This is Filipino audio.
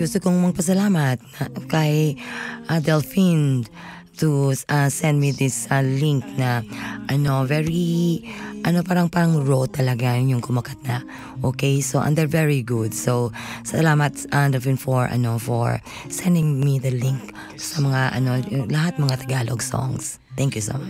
gusto kong magpasalamat kay Delphine to send me this link na very parang raw talaga yung kumakat na. Okay, so and they're very good. So salamat Delphine for sending me the link sa mga lahat mga Tagalog songs. Thank you so much.